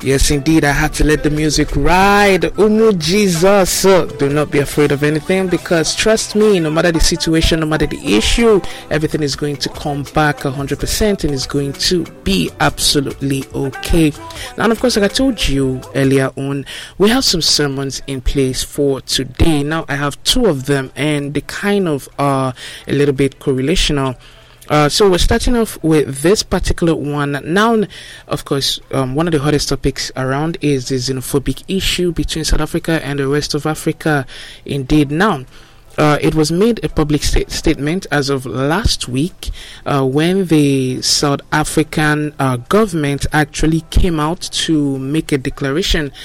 Yes, indeed, I had to let the music ride. Umu Jesus. So do not be afraid of anything, because trust me, no matter the situation, no matter the issue, everything is going to come back 100% and is going to be absolutely okay. Now, and of course, like I told you earlier on, we have some sermons in place for today. Now, I have two of them, and they kind of are a little bit correlational. So we're starting off with this particular one. Now, of course, one of the hottest topics around is the xenophobic issue between South Africa and the rest of Africa. Indeed, now, it was made a public statement as of last week when the South African government actually came out to make a declaration